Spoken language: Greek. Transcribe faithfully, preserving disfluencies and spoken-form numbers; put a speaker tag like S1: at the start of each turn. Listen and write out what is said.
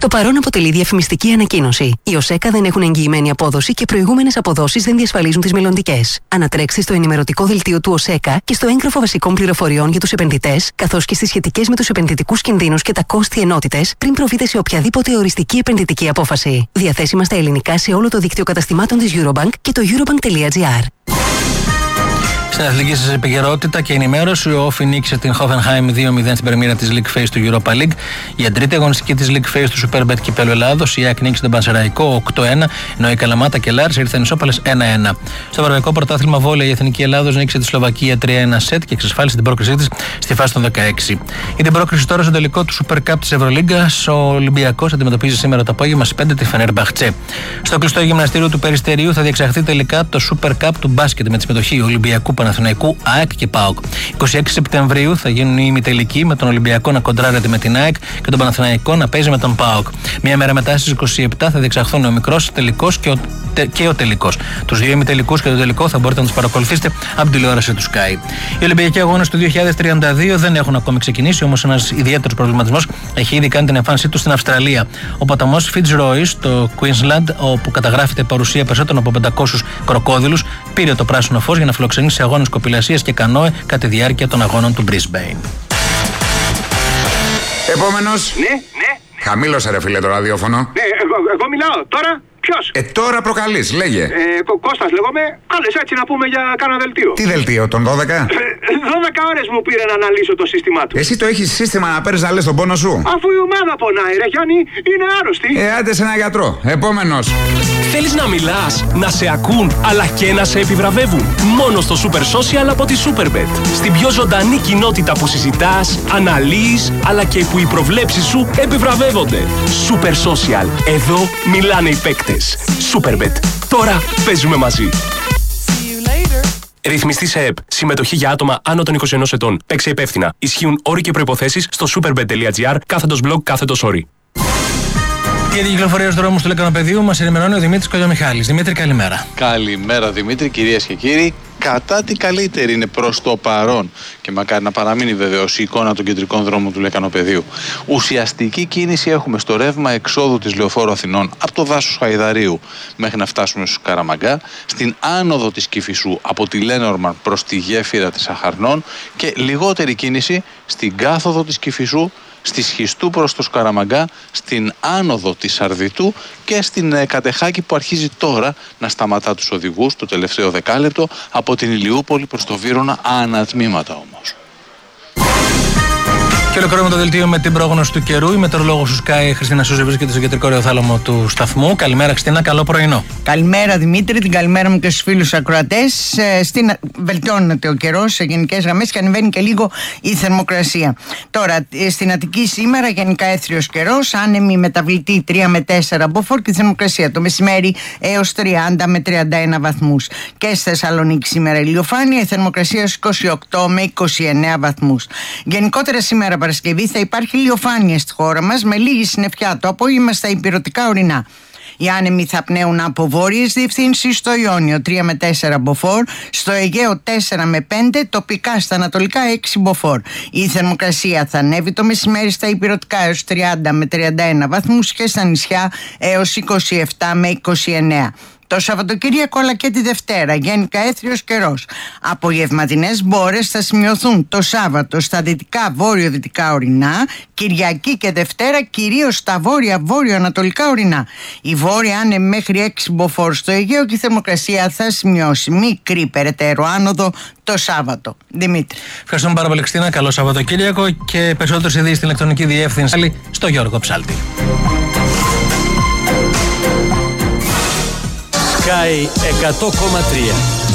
S1: Το παρόν αποτελεί διαφημιστική ανακοίνωση. Οι ΟΣΕΚΑ δεν έχουν εγγυημένη απόδοση και προηγούμενες αποδόσεις δεν διασφαλίζουν τις μελλοντικές. Ανατρέξτε στο ενημερωτικό δελτίο του ΟΣΕΚΑ και στο έγγραφο βασικών πληροφοριών για τους επενδυτές, καθώς και στις σχετικές με τους επενδυτικούς κινδύνους και τα κόστη ενότητες, πριν προβείτε σε οποιαδήποτε οριστική επενδυτική απόφαση. Διαθέσιμα στα ελληνικά σε όλο το δίκτυο καταστημάτων της Eurobank και το eurobank.gr.
S2: Στην αθλητική σας επικαιρότητα και ενημέρωση, ο Όφι νίκησε την Hoffenheim δύο μηδέν στην πρεμιέρα της League Phase του Europa League. Για τρίτη αγωνιστική της League Phase του Superbet Κυπέλλου Ελλάδος, η ΑΕΚ νίκησε τον Πανσεραϊκό οκτώ ένα, ενώ η Καλαμάτα και Λάρς ήρθαν ισόπαλες ένα ένα. Στο Ευρωπαϊκό Πρωτάθλημα Βόλεϊ, η Εθνική Ελλάδος νίκησε τη Σλοβακία τρία ένα σετ και εξασφάλισε την πρόκρισή της στη φάση των δεκαέξι. Για την πρόκριση τώρα στο τελικό του Super Cup της Ευρωλίγκας, ο Ολυμπιακός αντιμετωπίζει σήμερα το απόγευμα στις πέντε τη Φενέρμπαχτσε. Στο κλειστό γυμναστήριο του Περιστερίου θα διεξαχθεί τελικά το Super Cup του μπάσκετ με τη συμμετοχή Ολυμπιακού, Παναθηναϊκού, ΑΕΚ και ΠΑΟΚ. είκοσι έξι Σεπτεμβρίου θα γίνουν οι ημιτελικοί, με τον Ολυμπιακό να κοντράρεται με την ΑΕΚ και τον Παναθηναϊκό να παίζει με τον ΠΑΟΚ. Μία μέρα μετά στις είκοσι επτά θα διεξαχθούν ο μικρός τελικός και ο, τε, και ο τελικός. Τους δύο ημιτελικούς και το τελικό θα μπορείτε να τους παρακολουθήσετε από την τηλεόραση του Sky. Οι Ολυμπιακοί Αγώνες του δύο χιλιάδες τριάντα δύο δεν έχουν ακόμη ξεκινήσει, όμως ένας ιδιαίτερος προβληματισμός έχει ήδη κάνει την εμφάνισή του στην Αυστραλία. Ο ποταμός Fitzroy στο Queensland, όπου καταγράφεται η παρουσία περισσότερων από πεντακόσιους κροκόδιλους, πήρε το πράσινο φως για να φιλοξενήσει αγώνες κοπηλασίας και κανόε κατά τη διάρκεια των αγώνων του Brisbane.
S3: Επόμενος.
S4: Ναι, ναι.
S3: Χαμήλωσε ρε φίλε το ραδιόφωνο.
S4: Ναι, εγώ, εγώ μιλάω. Τώρα ποιος?
S3: Ε, τώρα προκαλείς, λέγε.
S4: Ε, Κω- Κώστας λέγομαι. Άλλες έτσι να πούμε για κάνα δελτίο.
S3: Τι δελτίο, τον δώδεκα?
S4: Ε, δώδεκα ώρες μου πήρε να αναλύσω το σύστημά του.
S3: Εσύ το έχεις σύστημα να παίρνεις να λες τον πόνο σου?
S4: Αφού η ομάδα πονάει ρε Γιάννη, είναι άρρωστη.
S3: Ε, άντε σε ένα γιατρό. Επόμενος.
S5: Θέλεις να μιλάς, να σε ακούν, αλλά και να σε επιβραβεύουν? Μόνο στο Super Social από τη Superbet. Στην πιο ζωντανή κοινότητα που συζητάς, αναλύεις, αλλά και που οι προβλέψεις σου επιβραβεύονται. Super Social. Εδώ μιλάνε οι παίκτες. Superbet. Τώρα παίζουμε μαζί. Ρυθμιστή σε ΕΠ. Συμμετοχή για άτομα άνω των είκοσι ενός ετών. Παίξε υπεύθυνα. Ισχύουν όροι και προϋποθέσεις στο superbet.gr κάθετος blog κάθετος όροι.
S2: Για την κυκλοφορία στους δρόμους του Λεκανοπεδίου μας ενημερώνει ο Δημήτρης Κολιομιχάλης. Δημήτρη, καλημέρα.
S6: Καλημέρα Δημήτρη, κυρίες και κύριοι. Κατά τη καλύτερη είναι προς το παρόν και μακάρι να παραμείνει βεβαίως η εικόνα των κεντρικών δρόμων του Λεκανοπεδίου. Ουσιαστική κίνηση έχουμε στο ρεύμα εξόδου της Λεωφόρου Αθηνών από το δάσος Χαϊδαρίου μέχρι να φτάσουμε στους Καραμαγκά, στην άνοδο της Κηφισού από τη Λένορμαν προς τη γέφυρα της Αχαρνών και λιγότερη κίνηση στην κάθοδο της Κηφισού, στη Σχιστού προς το Σκαραμαγκά, στην άνοδο της Σαρδιτού και στην ε, Κατεχάκη που αρχίζει τώρα να σταματά τους οδηγούς το τελευταίο δεκάλεπτο από την Ηλιούπολη προς το Βύρωνα, ανατμήματα όμως.
S2: Και ολοκληρώνουμε το δελτίο με την πρόγνωση του καιρού. Η μετεωρολόγος του Sky, Χριστίνα Σούζη, βρίσκεται στο κεντρικό ρεοθάλαμο του σταθμού. Καλημέρα, Χριστίνα, καλό πρωινό.
S7: Καλημέρα, Δημήτρη, την καλημέρα μου και στους φίλους ακροατές. Ε, στην... Βελτιώνεται ο καιρός σε γενικές γραμμές και ανεβαίνει και λίγο η θερμοκρασία. Τώρα, στην Αττική σήμερα γενικά έθριος καιρός, άνεμη μεταβλητή τρία με τέσσερα μποφόρ και η θερμοκρασία το μεσημέρι έως τριάντα με τριάντα ένα βαθμούς. Και στη Θεσσαλονίκη σήμερα ηλιοφάνεια, η θερμοκρασία στους είκοσι οκτώ με είκοσι εννέα βαθμούς. Γενικότερα σήμερα Παρασκευή θα υπάρχει ηλιοφάνεια στη χώρα μας με λίγη συννεφιά το απόγευμα στα ηπειρωτικά ορεινά. Οι άνεμοι θα πνέουν από βόρειες διευθύνσεις στο Ιόνιο τρία με τέσσερα μποφόρ, στο Αιγαίο τέσσερα με πέντε, τοπικά στα ανατολικά έξι μποφόρ. Η θερμοκρασία θα ανέβει το μεσημέρι στα ηπειρωτικά έως τριάντα με τριάντα ένα βαθμούς και στα νησιά έως είκοσι επτά με είκοσι εννέα. Το Σαββατοκύριακο αλλά και τη Δευτέρα γενικά έθριος καιρός. Απογευματινές μπόρες θα σημειωθούν το Σάββατο στα δυτικά βόρειο-δυτικά ορεινά, Κυριακή και Δευτέρα κυρίως στα βόρεια-βόρειο-ανατολικά ορεινά. Η βόρεια άνεμη μέχρι έξι μποφόρ στο Αιγαίο και η θερμοκρασία θα σημειώσει μικρή περαιτέρω άνοδο το Σάββατο. Δημήτρη.
S2: Ευχαριστούμε πάρα πολύ, Χριστίνα. Καλό Σαββατοκύριακο και περισσότερες ειδήσεις στην ηλεκτρονική διεύθυνση στο Γιώργο Ψάλτη.
S8: Sky εκατό κόμμα τρία.